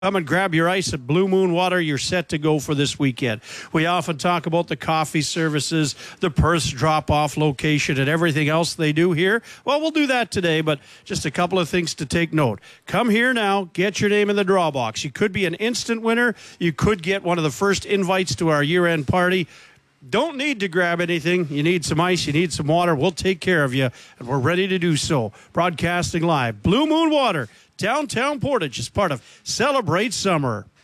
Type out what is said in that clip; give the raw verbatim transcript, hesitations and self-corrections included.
Come and grab your ice at Blue Moon Water. You're set to go for this weekend. We often talk about the coffee services, the purse drop-off location, and everything else they do here. Well, we'll do that today, but just a couple of things to take note. Come here now. Get your name in the draw box. You could be an instant winner. You could get one of the first invites to our year-end party. Don't need to grab anything. You need some ice. You need some water. We'll take care of you, and we're ready to do so. Broadcasting live. Blue Moon Water, downtown Portage, is part of Celebrate Summer.